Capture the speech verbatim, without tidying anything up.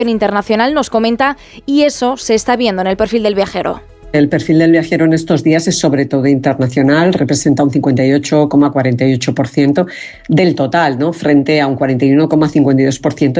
internacional, nos comenta, y eso se está viendo en el perfil del viajero. El perfil del viajero en estos días es sobre todo internacional, representa un cincuenta y ocho coma cuarenta y ocho por ciento del total, ¿no?, frente a un cuarenta y uno coma cincuenta y dos por ciento